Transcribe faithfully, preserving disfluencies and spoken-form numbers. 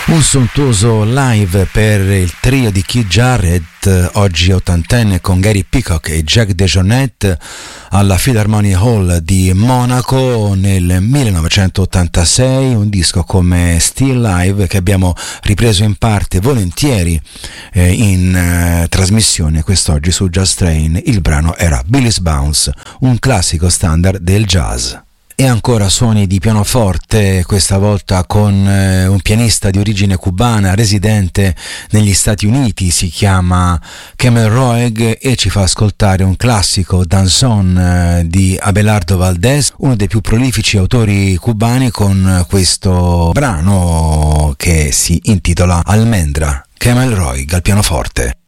Un sontuoso live per il trio di Keith Jarrett, oggi ottantenne, con Gary Peacock e Jack DeJohnette alla Philharmonic Hall di Monaco nel millenovecentottantasei, un disco come Still Live che abbiamo ripreso in parte volentieri eh, in eh, trasmissione quest'oggi su Jazz Train. Il brano era Billy's Bounce, un classico standard del jazz. E ancora suoni di pianoforte, questa volta con eh, un pianista di origine cubana residente negli Stati Uniti, si chiama Camel Roeg e ci fa ascoltare un classico danzón eh, di Abelardo Valdés, uno dei più prolifici autori cubani, con questo brano che si intitola Almendra. Camel Roeg al pianoforte.